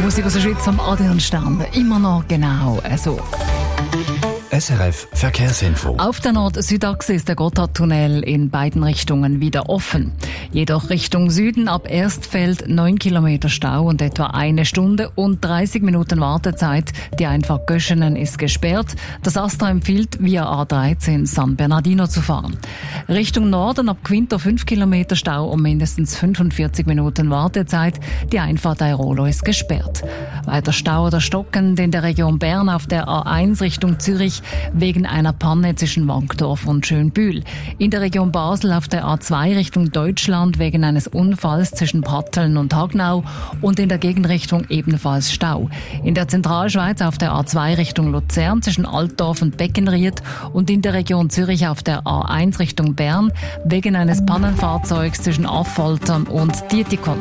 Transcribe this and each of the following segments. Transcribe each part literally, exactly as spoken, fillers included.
Musik aus der Schweiz am Adrian Stern. Immer noch genau so. S R F Verkehrsinfo. Auf der Nord-Süd-Achse ist der Gotthardtunnel in beiden Richtungen wieder offen. Jedoch Richtung Süden ab Erstfeld neun Kilometer Stau und etwa eine Stunde und dreißig Minuten Wartezeit. Die Einfahrt Göschenen ist gesperrt. Das Astra empfiehlt, via A dreizehn San Bernardino zu fahren. Richtung Norden ab Quinto fünf Kilometer Stau und mindestens fünfundvierzig Minuten Wartezeit. Die Einfahrt Airolo ist gesperrt. Weiter Stau oder stockend in der Region Bern auf der A eins Richtung Zürich wegen einer Panne zwischen Wankdorf und Schönbühl. In der Region Basel auf der A zwei Richtung Deutschland wegen eines Unfalls zwischen Pratteln und Hagnau und in der Gegenrichtung ebenfalls Stau. In der Zentralschweiz auf der A zwei Richtung Luzern zwischen Altdorf und Beckenried und in der Region Zürich auf der A eins Richtung Bern wegen eines Pannenfahrzeugs zwischen Affoltern und Dietikon.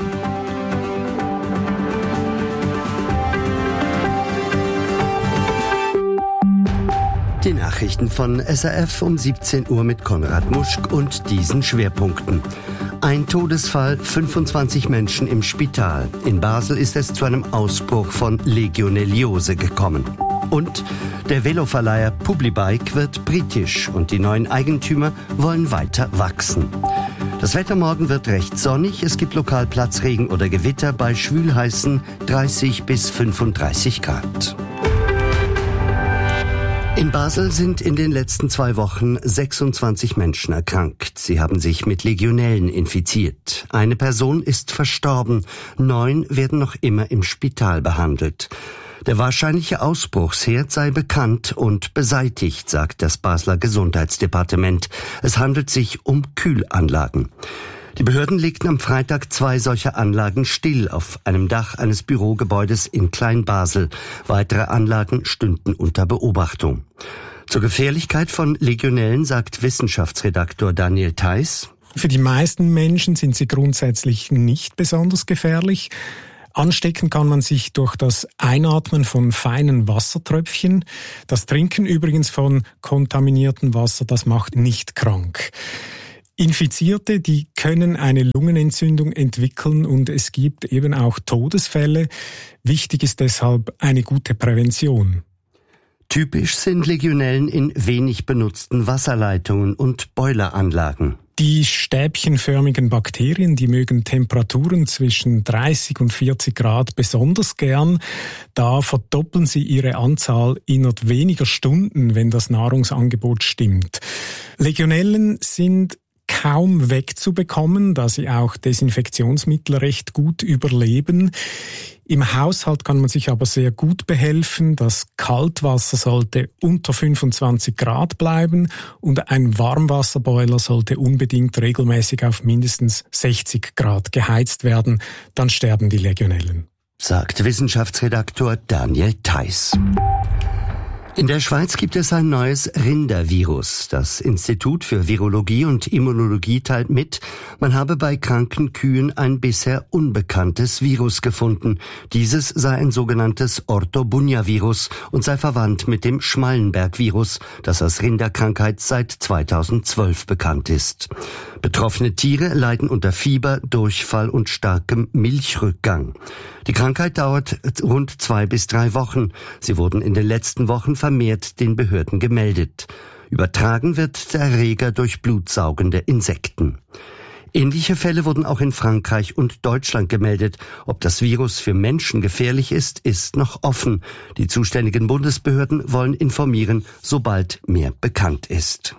Die Nachrichten von S R F um siebzehn Uhr mit Konrad Muschk und diesen Schwerpunkten. Ein Todesfall, fünfundzwanzig Menschen im Spital. In Basel ist es zu einem Ausbruch von Legionelliose gekommen. Und der Veloverleiher Publibike wird britisch und die neuen Eigentümer wollen weiter wachsen. Das Wetter morgen wird recht sonnig. Es gibt lokal Platzregen oder Gewitter bei schwülheißen dreißig bis fünfunddreißig Grad. In Basel sind in den letzten zwei Wochen sechsundzwanzig Menschen erkrankt. Sie haben sich mit Legionellen infiziert. Eine Person ist verstorben. Neun werden noch immer im Spital behandelt. Der wahrscheinliche Ausbruchsherd sei bekannt und beseitigt, sagt das Basler Gesundheitsdepartement. Es handelt sich um Kühlanlagen. Die Behörden legten am Freitag zwei solcher Anlagen still auf einem Dach eines Bürogebäudes in Kleinbasel. Weitere Anlagen stünden unter Beobachtung. Zur Gefährlichkeit von Legionellen sagt Wissenschaftsredaktor Daniel Theiss: Für die meisten Menschen sind sie grundsätzlich nicht besonders gefährlich. Anstecken kann man sich durch das Einatmen von feinen Wassertröpfchen. Das Trinken übrigens von kontaminiertem Wasser, das macht nicht krank. Infizierte, die können eine Lungenentzündung entwickeln und es gibt eben auch Todesfälle. Wichtig ist deshalb eine gute Prävention. Typisch sind Legionellen in wenig benutzten Wasserleitungen und Boileranlagen. Die stäbchenförmigen Bakterien, die mögen Temperaturen zwischen dreißig und vierzig Grad besonders gern. Da verdoppeln sie ihre Anzahl innerhalb weniger Stunden, wenn das Nahrungsangebot stimmt. Legionellen sind kaum wegzubekommen, da sie auch Desinfektionsmittel recht gut überleben. Im Haushalt kann man sich aber sehr gut behelfen. Das Kaltwasser sollte unter fünfundzwanzig Grad bleiben und ein Warmwasserboiler sollte unbedingt regelmäßig auf mindestens sechzig Grad geheizt werden. Dann sterben die Legionellen, sagt Wissenschaftsredaktor Daniel Theiss. In der Schweiz gibt es ein neues Rindervirus. Das Institut für Virologie und Immunologie teilt mit, man habe bei kranken Kühen ein bisher unbekanntes Virus gefunden. Dieses sei ein sogenanntes Ortobunja-Virus und sei verwandt mit dem Schmallenberg-Virus, das als Rinderkrankheit seit zweitausendzwölf bekannt ist. Betroffene Tiere leiden unter Fieber, Durchfall und starkem Milchrückgang. Die Krankheit dauert rund zwei bis drei Wochen. Sie wurden in den letzten Wochen vermehrt den Behörden gemeldet. Übertragen wird der Erreger durch blutsaugende Insekten. Ähnliche Fälle wurden auch in Frankreich und Deutschland gemeldet. Ob das Virus für Menschen gefährlich ist, ist noch offen. Die zuständigen Bundesbehörden wollen informieren, sobald mehr bekannt ist.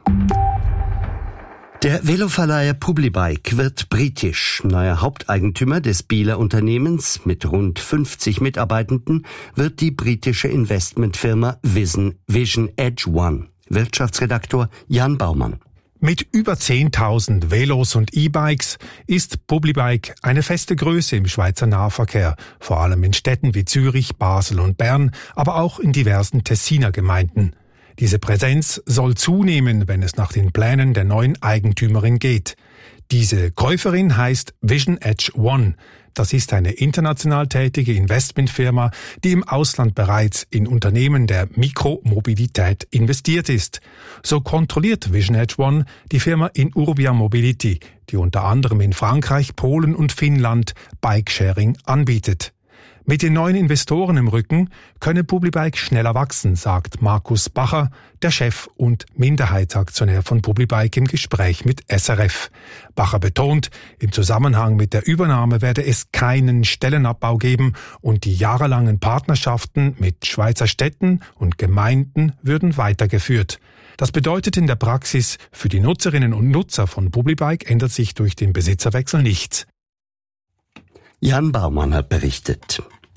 Der Veloverleiher Publibike wird britisch. Neuer Haupteigentümer des Bieler Unternehmens mit rund fünfzig Mitarbeitenden wird die britische Investmentfirma Vision, Vision Edge One. Wirtschaftsredaktor Jan Baumann. Mit über zehntausend Velos und E-Bikes ist Publibike eine feste Größe im Schweizer Nahverkehr, vor allem in Städten wie Zürich, Basel und Bern, aber auch in diversen Tessiner Gemeinden. Diese Präsenz soll zunehmen, wenn es nach den Plänen der neuen Eigentümerin geht. Diese Käuferin heißt Vision Edge One. Das ist eine international tätige Investmentfirma, die im Ausland bereits in Unternehmen der Mikromobilität investiert ist. So kontrolliert Vision Edge One die Firma Inurbia Mobility, die unter anderem in Frankreich, Polen und Finnland Bikesharing anbietet. Mit den neuen Investoren im Rücken könne Publibike schneller wachsen, sagt Markus Bacher, der Chef und Minderheitsaktionär von Publibike im Gespräch mit S R F. Bacher betont, im Zusammenhang mit der Übernahme werde es keinen Stellenabbau geben und die jahrelangen Partnerschaften mit Schweizer Städten und Gemeinden würden weitergeführt. Das bedeutet in der Praxis, für die Nutzerinnen und Nutzer von Publibike ändert sich durch den Besitzerwechsel nichts. Jan Baumann hat berichtet.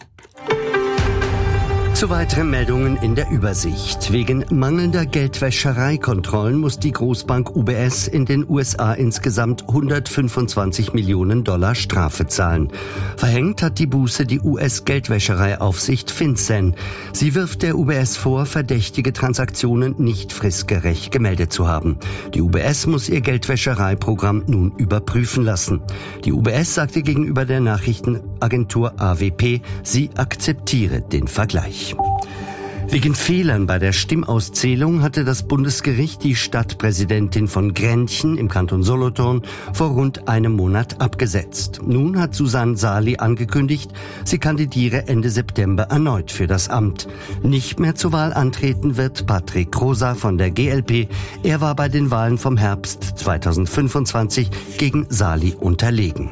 Zu weiteren Meldungen in der Übersicht. Wegen mangelnder Geldwäschereikontrollen muss die Großbank U B S in den U S A insgesamt hundertfünfundzwanzig Millionen Dollar Strafe zahlen. Verhängt hat die Buße die U S-Geldwäschereiaufsicht FinCEN. Sie wirft der U B S vor, verdächtige Transaktionen nicht fristgerecht gemeldet zu haben. Die U B S muss ihr Geldwäschereiprogramm nun überprüfen lassen. Die U B S sagte gegenüber der Nachrichtenagentur A W P, sie akzeptiere den Vergleich. Wegen Fehlern bei der Stimmauszählung hatte das Bundesgericht die Stadtpräsidentin von Grenchen im Kanton Solothurn vor rund einem Monat abgesetzt. Nun hat Susanne Sali angekündigt, sie kandidiere Ende September erneut für das Amt. Nicht mehr zur Wahl antreten wird Patrick Rosa von der G L P. Er war bei den Wahlen vom Herbst zweitausendfünfundzwanzig gegen Sali unterlegen.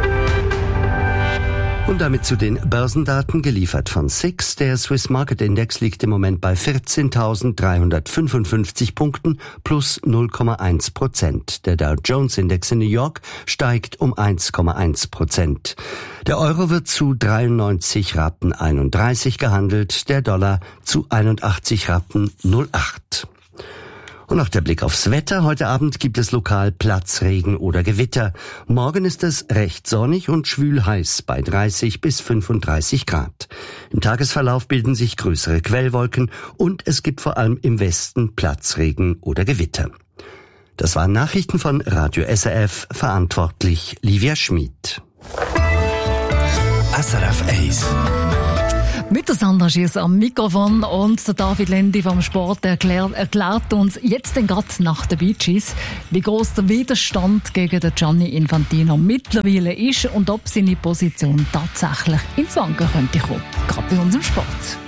Und damit zu den Börsendaten, geliefert von S I X. Der Swiss Market Index liegt im Moment bei vierzehntausenddreihundertfünfundfünfzig Punkten plus null Komma eins Prozent. Der Dow Jones Index in New York steigt um eins Komma eins Prozent. Der Euro wird zu dreiundneunzig Rappen einunddreißig gehandelt, der Dollar zu einundachtzig Rappen null Komma acht. Und noch der Blick aufs Wetter. Heute Abend gibt es lokal Platzregen oder Gewitter. Morgen ist es recht sonnig und schwül heiß bei dreißig bis fünfunddreißig Grad. Im Tagesverlauf bilden sich größere Quellwolken und es gibt vor allem im Westen Platzregen oder Gewitter. Das waren Nachrichten von Radio S R F, verantwortlich Livia Schmid. S R F eins. Mit der Sandra Schiers am Mikrofon und der David Lendi vom Sport erklärt, erklärt uns jetzt den gerade nach den Bee Gees, wie groß der Widerstand gegen den Gianni Infantino mittlerweile ist und ob seine Position tatsächlich ins Wanken könnte kommen. Gerade bei uns im Sport.